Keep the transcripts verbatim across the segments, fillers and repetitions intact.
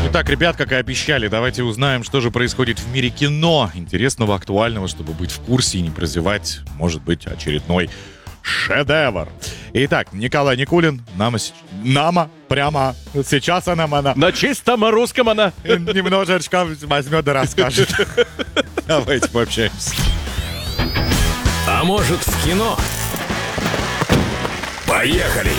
Итак, ребят, как и обещали, давайте узнаем, что же происходит в мире кино. Интересного, актуального, чтобы быть в курсе и не прозевать, может быть, очередной шедевр. Итак, Николай Никулин, нам, нама, прямо сейчас она, она... На чистом русском она. Немножечко возьмет и расскажет. Давайте пообщаемся. А может, в кино? Поехали!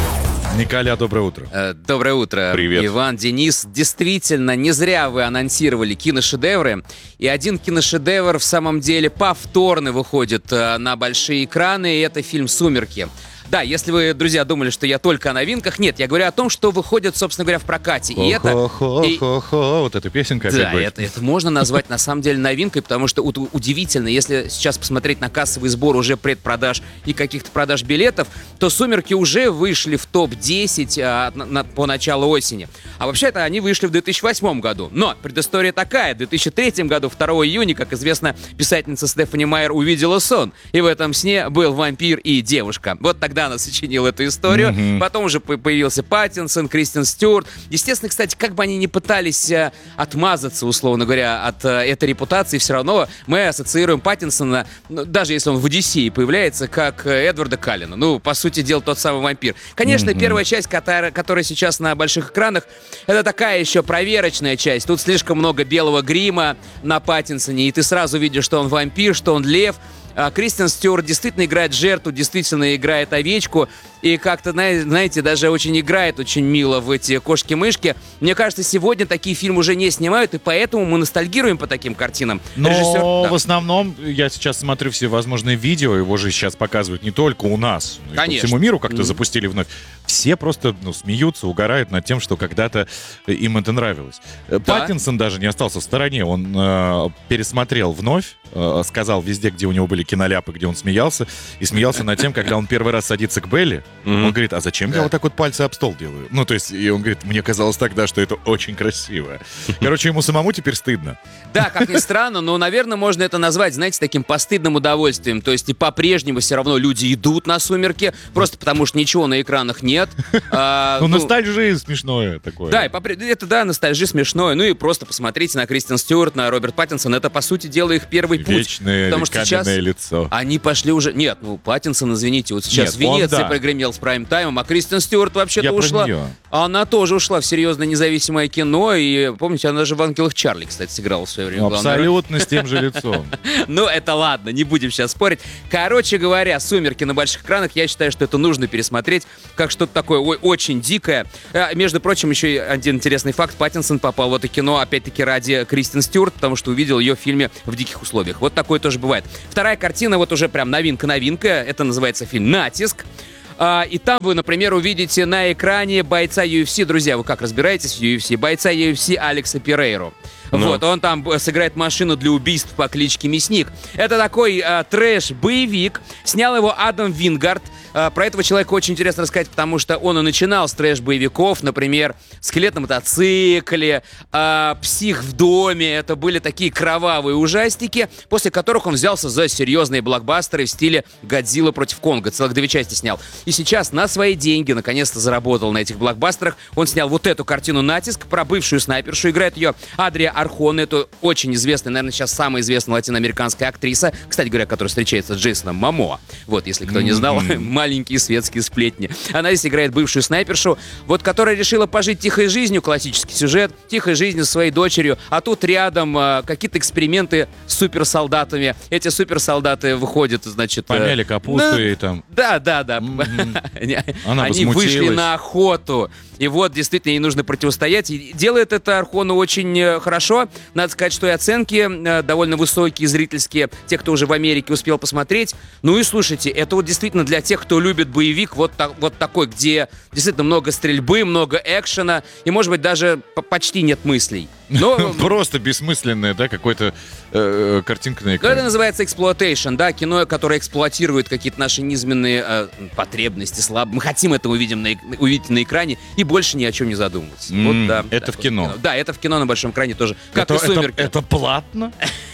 Николя, доброе утро. Э, Доброе утро, Привет. Иван, Денис. Действительно, не зря вы анонсировали киношедевры. И один киношедевр в самом деле повторно выходит э, на большие экраны, и это фильм «Сумерки». Да, если вы, друзья, думали, что я только о новинках, нет, я говорю о том, что выходит, собственно говоря, в прокате. И это... и- Хо-хо-хо-хо. Вот эта песенка опять Да, будет. это, это можно назвать на самом деле новинкой, потому что у- удивительно, если сейчас посмотреть на кассовый сбор уже предпродаж и каких-то продаж билетов, то «Сумерки» уже вышли в топ десять а, на- на- по началу осени. А вообще-то они вышли в две тысячи восьмом году. Но предыстория такая. В две тысячи третьем году, второго июня, как известно, писательница Стефани Майер увидела сон. И в этом сне был вампир и девушка. Вот тогда она сочинила эту историю. Мгм. Потом уже по- появился Паттинсон, Кристен Стюарт. Естественно, кстати, как бы они ни пытались э, отмазаться, условно говоря, от э, этой репутации, все равно мы ассоциируем Паттинсона, ну, даже если он в «Одиссее» появляется, как э, Эдварда Каллена. Ну, по сути дела, тот самый вампир. Конечно, Мгм. первая часть, которая, которая сейчас на больших экранах, это такая еще проверочная часть. Тут слишком много белого грима на Паттинсоне, и ты сразу видишь, что он вампир, что он лев. А Кристен Стюарт действительно играет жертву, действительно играет овечку. И как-то, зна- знаете, даже очень играет очень мило в эти кошки-мышки. Мне кажется, сегодня такие фильмы уже не снимают, и поэтому мы ностальгируем по таким картинам. Но Режиссер- да. в основном я сейчас смотрю все возможные видео, его же сейчас показывают не только у нас, но и по Конечно. всему миру как-то Мгм. запустили вновь. Все просто ну, смеются, угорают над тем, что когда-то им это нравилось. Э, Да. Паттинсон даже не остался в стороне, он э, пересмотрел вновь, э, сказал везде, где у него были киноляпы, где он смеялся, и смеялся над тем, когда он первый раз садится к Белли, Мгм. он говорит, а зачем я Да. вот так вот пальцы об стол делаю? Ну, то есть, и он говорит, мне казалось тогда, что это очень красиво. Короче, ему самому теперь стыдно. Да, как ни странно, но, наверное, можно это назвать, знаете, таким постыдным удовольствием. То есть и по-прежнему все равно люди идут на «Сумерки», просто потому что ничего на экранах нет. А, Ну, ну, ностальжи смешное такое. Да, и попре- это, да, ностальжи смешное. Ну и просто посмотрите на Кристен Стюарт, на Роберт Паттинсон. Это, по сути дела, их первый путь. Вечное Потому что сейчас каменное лицо. они пошли уже... Нет, ну, Паттинсон, извините, вот сейчас Нет, он Венеция да. прогремел с прайм-таймом, а Кристен Стюарт вообще-то Я про ушла... нее. Она тоже ушла в серьезное независимое кино. И, помните, она даже в «Ангелах Чарли», кстати, сыграла в свое время. главную роль. Абсолютно с тем же лицом. Ну, это ладно, не будем сейчас спорить. Короче говоря, «Сумерки» на больших экранах, я считаю, что это нужно пересмотреть, как что-то такое ой, очень дикое. А, между прочим, еще и один интересный факт. Паттинсон попал в это кино, опять-таки, ради Кристен Стюарт, потому что увидел ее в фильме «В диких условиях». Вот такое тоже бывает. Вторая картина, вот уже прям новинка-новинка. Это называется фильм «Натиск». А, и там вы, например, увидите на экране бойца ю эф си. Друзья, вы как разбираетесь в ю эф си? Бойца ю эф си Алекса Перейру. Ну. Вот, он там э, сыграет машину для убийств по кличке Мясник. Это такой э, трэш-боевик. Снял его Адам Вингард. Э, про этого человека очень интересно рассказать, потому что он и начинал с трэш-боевиков. Например, «Скелет на мотоцикле», э, «Псих в доме». Это были такие кровавые ужастики, после которых он взялся за серьезные блокбастеры в стиле «Годзилла против Конга». Целых две части снял. И сейчас на свои деньги наконец-то заработал на этих блокбастерах. Он снял вот эту картину «Натиск» про бывшую снайпершу. Играет ее Адрия Архон. Это очень известная, наверное, сейчас самая известная латиноамериканская актриса. Кстати говоря, которая встречается с Джейсоном Момоа. Вот, если кто не знал, маленькие светские сплетни. Она здесь играет бывшую снайпершу, вот, которая решила пожить тихой жизнью, классический сюжет, тихой жизнью со своей дочерью. А тут рядом э, какие-то эксперименты с суперсолдатами. Эти суперсолдаты выходят, значит... э, Помяли капусту да, и там... Да, да, да. Они Она они вышли возмутилась. на охоту. И вот, действительно, ей нужно противостоять. И делает это Архону очень э, хорошо. Надо сказать, что и оценки э, довольно высокие, зрительские. Те, кто уже в Америке успел посмотреть. Ну и слушайте, это вот действительно для тех, кто любит боевик, вот, так, вот такой, где действительно много стрельбы, много экшена. И, может быть, даже п- почти нет мыслей. Но... Просто бессмысленная, да, какой-то э, картинка на Ну, это экране. называется эксплуатейшн, да, кино, которое эксплуатирует какие-то наши низменные э, потребности, слаб... Мы хотим это увидим на, эк- увидеть на экране и больше ни о чем не задумываться. М, Вот, да, это да, в вот кино. Да, это в кино на большом экране тоже. Как Это, и «Сумерки». это, это платно?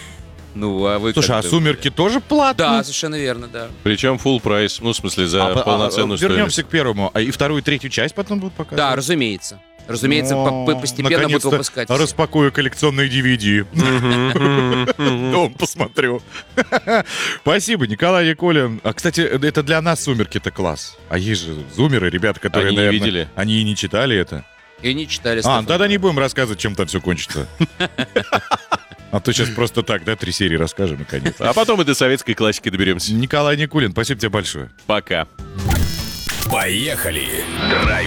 Ну, а вы Слушай, как а думаете? «Сумерки» тоже платно? Да, совершенно верно, да. Причем full прайс, ну, в смысле, за А, а, полноценную вернемся стоимость. к первому. А и вторую, и третью часть потом будут показывать? Да, разумеется. Разумеется, по- по- постепенно будут Наконец-то выпускать. распакую коллекционные ди ви ди. Дом посмотрю. Спасибо, Николай Никулин. А, кстати, это для нас «Сумерки»-то класс. А есть же зумеры, ребята, которые, Они не наверное, видели. они и не читали это. И не читали. А, Стефан. ну тогда не будем рассказывать, чем там все кончится. А то сейчас просто так, да, три серии расскажем и конец. А потом и до советской классики доберемся. Николай Никулин, спасибо тебе большое. Пока. Поехали! Драйв